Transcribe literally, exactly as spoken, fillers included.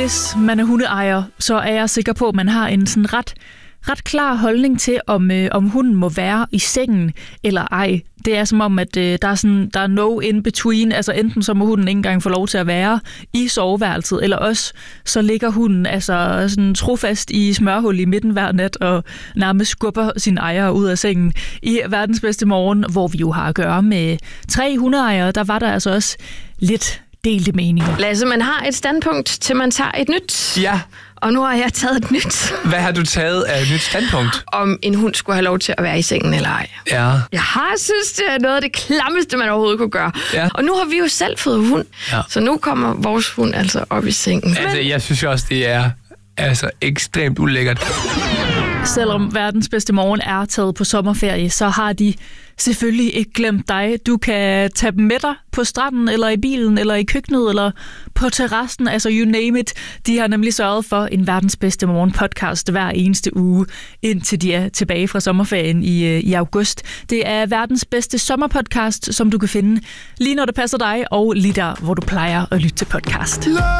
hvis man er hundeejer, så er jeg sikker på, at man har en sådan ret, ret klar holdning til, om, øh, om hunden må være i sengen eller ej. Det er som om, at øh, der, er sådan, der er no in between. Altså enten så må hunden ikke engang få lov til at være i soveværelset, eller også så ligger hunden altså sådan trofast i smørhul i midten hver nat og nærmest skubber sin ejer ud af sengen. I Verdens Bedste Morgen, hvor vi jo har at gøre med tre hundeejere, der var der altså også lidt delte meninger. Lasse, man har et standpunkt, til man tager et nyt. Ja. Og nu har jeg taget et nyt. Hvad har du taget af et nyt standpunkt? Om en hund skulle have lov til at være i sengen eller ej. Ja. Jeg har synes, det er noget af det klammeste, man overhovedet kunne gøre. Ja. Og nu har vi jo selv fået hund. Ja. Så nu kommer vores hund altså op i sengen. Altså, jeg synes også, det er altså ekstremt ulækkert. Selvom Verdens Bedste Morgen er taget på sommerferie, så har de selvfølgelig ikke glemt dig. Du kan tage dem med dig på stranden, eller i bilen, eller i køkkenet, eller på terrassen, altså you name it. De har nemlig sørget for en Verdens Bedste Morgen podcast hver eneste uge, indtil de er tilbage fra sommerferien i, i august. Det er Verdens Bedste Sommerpodcast, som du kan finde lige når det passer dig, og lige der, hvor du plejer at lytte til podcast.